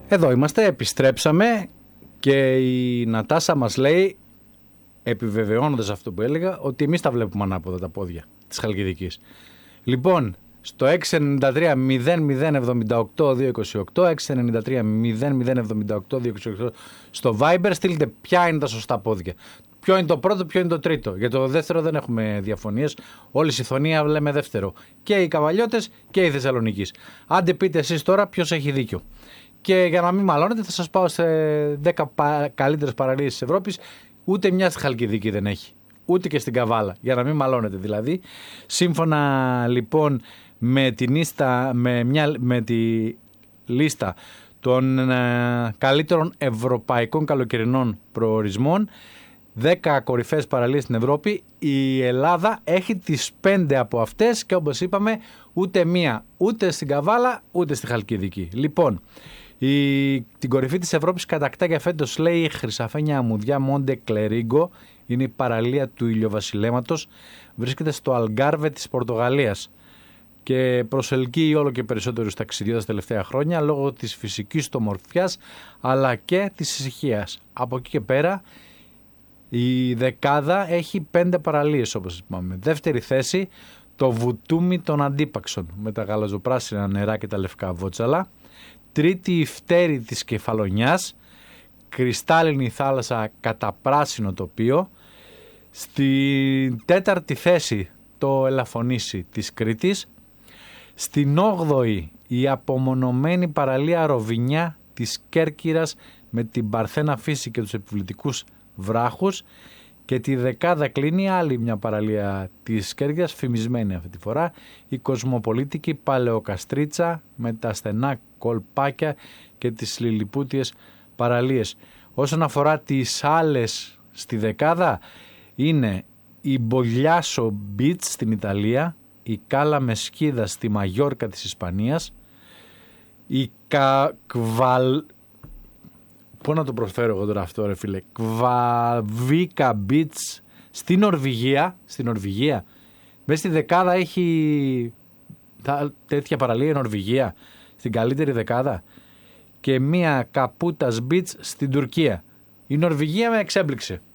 Εδώ είμαστε, επιστρέψαμε και η Νατάσα μας λέει, επιβεβαιώνοντας αυτό που έλεγα, ότι εμείς τα βλέπουμε ανάποδα τα πόδια της Χαλκιδικής. Λοιπόν, στο 693-0078-228, 693-0078-228 στο Viber στείλτε ποια είναι τα σωστά πόδια. Ποιο είναι το πρώτο, ποιο είναι το τρίτο. Για το δεύτερο δεν έχουμε διαφωνίες. Όλη η συμφωνία λέμε δεύτερο. Και οι Καβαλιώτες και οι Θεσσαλονικείς. Άντε πείτε εσείς τώρα ποιος έχει δίκιο. Και για να μην μαλώνετε θα σας πάω σε 10 καλύτερες παραλίες της Ευρώπης. Ούτε μια στη Χαλκιδική δεν έχει. Ούτε και στην Καβάλα. Για να μην μαλώνετε δηλαδή. Σύμφωνα λοιπόν με τη λίστα των καλύτερων ευρωπαϊκών καλοκαιρινών προορισμών, 10 κορυφαίες παραλίες στην Ευρώπη, η Ελλάδα έχει τις 5 από αυτές και όπως είπαμε ούτε μία, ούτε στην Καβάλα ούτε στη Χαλκιδική. Λοιπόν, την κορυφή της Ευρώπης κατακτά για φέτος, λέει, η Χρυσαφένια Αμμουδιά Μοντε Κλερίγκο. Είναι η παραλία του ηλιοβασιλέματος, βρίσκεται στο Αλγκάρβε της Πορτογαλίας και προσελκύει όλο και περισσότερους ταξιδιώτες τα τελευταία χρόνια λόγω της φυσικής του ομορφιάς αλλά και της ησυχίας. Από εκεί και πέρα η δεκάδα έχει 5 παραλίες όπως είπαμε. Δεύτερη θέση το βουτούμι των Αντίπαξων με τα γαλαζοπράσινα νερά και τα λευκά βότσαλα. Τρίτη η φτέρη της Κεφαλονιάς, κρυστάλλινη θάλασσα κατά πράσινο τοπίο. Στη τέταρτη θέση το Ελαφωνήσι της Κρήτης. Στην 8η η απομονωμένη παραλία Ροβινιά της Κέρκυρας με την παρθένα φύση και τους επιβλητικούς βράχους. Και τη δεκάδα κλείνει άλλη μια παραλία της Κέρκυρας, φημισμένη αυτή τη φορά, η κοσμοπολίτικη Παλαιοκαστρίτσα με τα στενά κολπάκια και τις λιλιπούτιες παραλίες. Όσον αφορά τις άλλες στη δεκάδα, είναι η Μπολιάσο Beach στην Ιταλία, η Κάλα Μεσκίδα στη Μαγιόρκα της Ισπανίας, η Πού να το προσφέρω εγώ τώρα αυτό ρε φίλε, Κβαβίκα Beach στη Νορβηγία. Μέσα στη δεκάδα έχει τέτοια παραλία η Νορβηγία, στην καλύτερη δεκάδα. Και μία Καπούτας Beach στην Τουρκία. Η Νορβηγία με εξέπληξε.